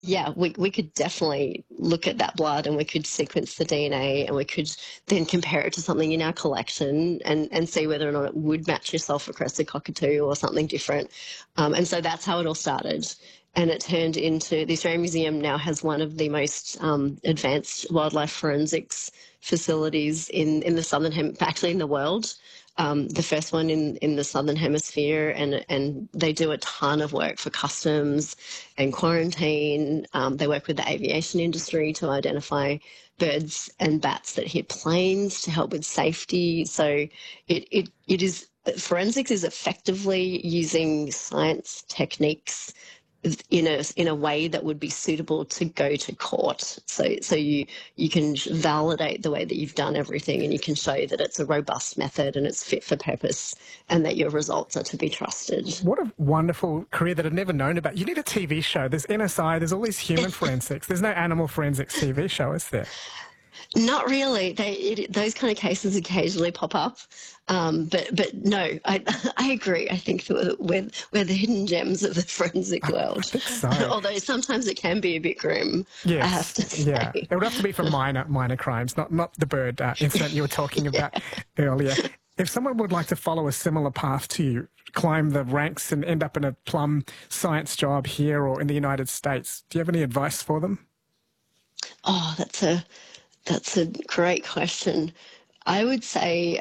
Yeah, we could definitely look at that blood and we could sequence the DNA and we could then compare it to something in our collection and see whether or not it would match your sulphur-crested cockatoo or something different. And so that's how it all started. And it turned into the Australian Museum now has one of the most advanced wildlife forensics facilities in the actually in the world. The first one in the Southern Hemisphere, and they do a ton of work for customs and quarantine. They work with the aviation industry to identify birds and bats that hit planes to help with safety. So it is forensics is effectively using science techniques in a way that would be suitable to go to court. So you can validate the way that you've done everything, and you can show that it's a robust method and it's fit for purpose, and that your results are to be trusted. What a wonderful career that I'd never known about. You need a TV show. There's NSI, there's all these human forensics. There's no animal forensics TV show, is there? Not really. Those kind of cases occasionally pop up, but no, I agree. I think that we're the hidden gems of the forensic world. I think so. Although sometimes it can be a bit grim. Yes, I have to say. yeah. It would have to be for minor crimes, not the bird incident you were talking about earlier. If someone would like to follow a similar path to you, climb the ranks and end up in a plum science job here or in the United States, do you have any advice for them? Oh, that's a great question. I would say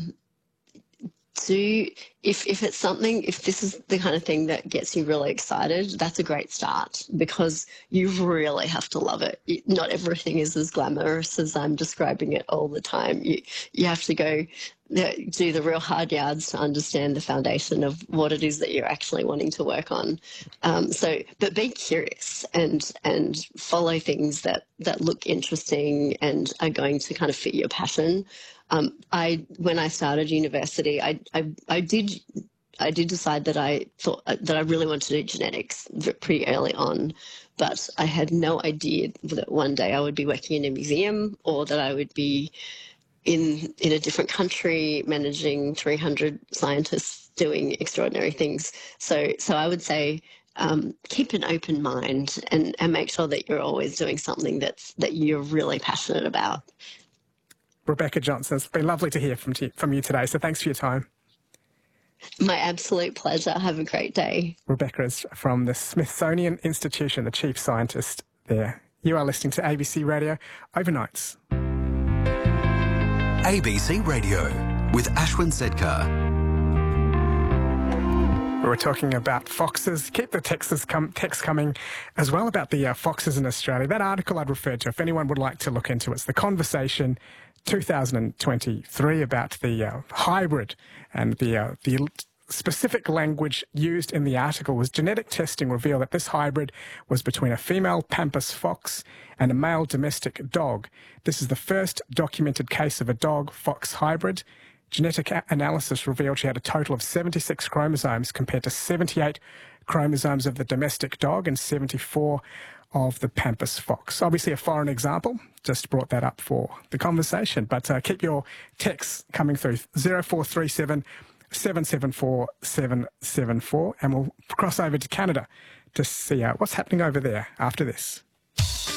if this is the kind of thing that gets you really excited, that's a great start, because you really have to love it. Not everything is as glamorous as I'm describing it all the time. You have to go do the real hard yards to understand the foundation of what it is that you're actually wanting to work on. But be curious and follow things that look interesting and are going to kind of fit your passion. When I started university, I did decide that I thought that I really wanted to do genetics pretty early on, but I had no idea that one day I would be working in a museum, or that I would be in a different country managing 300 scientists doing extraordinary things. So I would say keep an open mind and make sure that you're always doing something that you're really passionate about. Rebecca Johnson, it's been lovely to hear from you today, so thanks for your time. My absolute pleasure. Have a great day. Rebecca is from the Smithsonian Institution, the chief scientist there. You are listening to ABC Radio Overnights. ABC Radio with Ashwin Sedkar. We were talking about foxes. Keep the texts coming as well about the foxes in Australia. That article I'd referred to, if anyone would like to look into it, it's The Conversation 2023 about the hybrid, and the specific language used in the article was genetic testing revealed that this hybrid was between a female pampas fox and a male domestic dog. This is the first documented case of a dog-fox hybrid. Genetic analysis revealed she had a total of 76 chromosomes compared to 78 chromosomes of the domestic dog and 74 of the pampas fox. Obviously a foreign example, just brought that up for the conversation. But keep your texts coming through, 0437 774 774, and we'll cross over to Canada to see what's happening over there after this.